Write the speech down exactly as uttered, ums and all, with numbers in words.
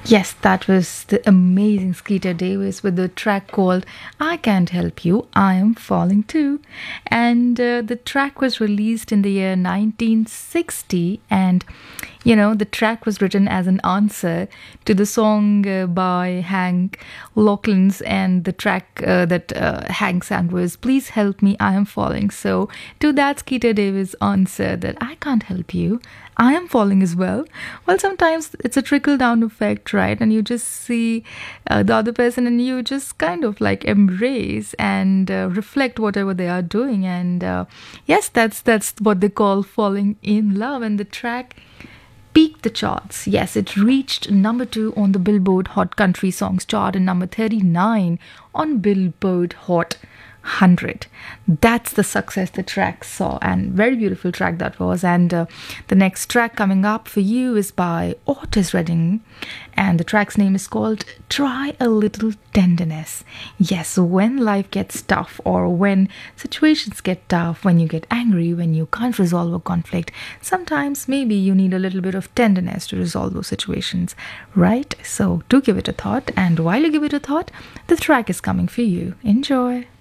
Yes, that was the amazing Skeeter Davis with the track called I Can't Help You, I Am Falling Too. And uh, the track was released in the year nineteen sixty, and you know, the track was written as an answer to the song uh, by Hank Locklins, and the track uh, that uh, Hank sang was Please Help Me, I Am Falling. So, to that, Skeeter Davis answered that I can't help you, I am falling as well. Well, sometimes it's a trickle down effect, right? And you just see uh, the other person and you just kind of like embrace and uh, reflect whatever they are doing. And uh, yes, that's that's what they call falling in love. And the track peaked the charts. Yes, it reached number two on the Billboard Hot Country Songs chart and number thirty-nine on Billboard Hot one hundred. That's the success the track saw, and very beautiful track that was. And uh, the next track coming up for you is by Otis Redding, and the track's name is called Try a Little Tenderness. Yes, when life gets tough, or when situations get tough, when you get angry, when you can't resolve a conflict, sometimes maybe you need a little bit of tenderness to resolve those situations, right? So do give it a thought, and while you give it a thought, the track is coming for you. Enjoy.